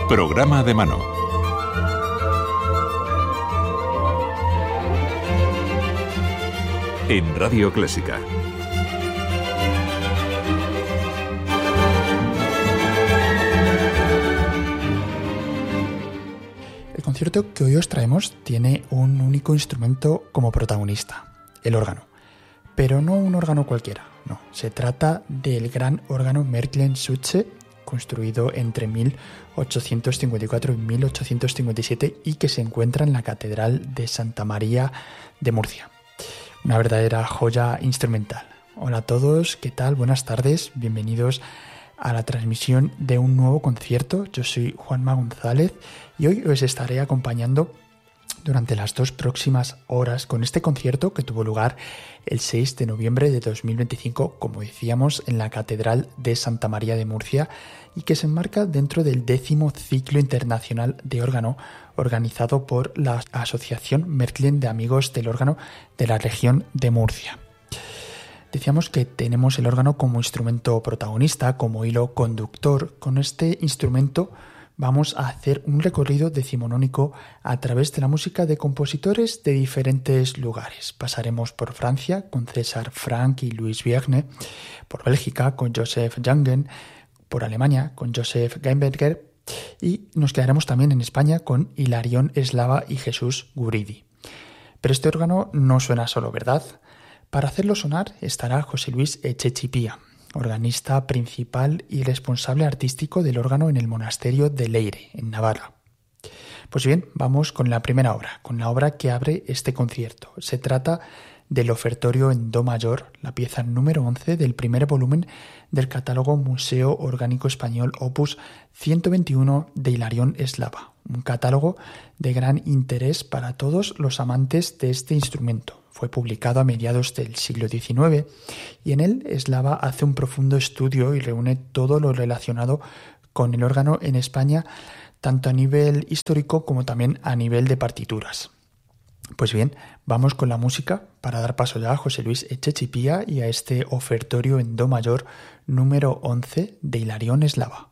Programa de mano. En Radio Clásica. El concierto que hoy os traemos tiene un único instrumento como protagonista, el órgano. Pero no un órgano cualquiera, no. Se trata del gran órgano Märklin-Suze, construido entre 1854 y 1857 y que se encuentra en la Catedral de Santa María de Murcia. Una verdadera joya instrumental. Hola a todos, ¿qué tal? Buenas tardes, bienvenidos a la transmisión de un nuevo concierto. Yo soy Juanma González y hoy os estaré acompañando durante las 2 próximas horas con este concierto que tuvo lugar el 6 de noviembre de 2025, como decíamos, en la Catedral de Santa María de Murcia y que se enmarca dentro del 10º Ciclo Internacional de Órgano organizado por la Asociación Märklin de Amigos del Órgano de la Región de Murcia. Decíamos que tenemos el órgano como instrumento protagonista, como hilo conductor. Con este instrumento vamos a hacer un recorrido decimonónico a través de la música de compositores de diferentes lugares. Pasaremos por Francia con César Franck y Louis Vierne, por Bélgica con Joseph Junggen, por Alemania con Joseph Gaimberger y nos quedaremos también en España con Hilarión Eslava y Jesús Guridi. Pero este órgano no suena solo, ¿verdad? Para hacerlo sonar estará José Luis Echechipía, organista principal y responsable artístico del órgano en el monasterio de Leire, en Navarra. Pues bien, vamos con la primera obra, con la obra que abre este concierto. Se trata del Ofertorio en Do mayor, la pieza número 11 del primer volumen del catálogo Museo Orgánico Español Opus 121 de Hilarión Eslava, un catálogo de gran interés para todos los amantes de este instrumento. Fue publicado a mediados del siglo XIX y en él Eslava hace un profundo estudio y reúne todo lo relacionado con el órgano en España, tanto a nivel histórico como también a nivel de partituras. Pues bien, vamos con la música para dar paso ya a José Luis Echechipía y a este Ofertorio en Do mayor número 11 de Hilarión Eslava.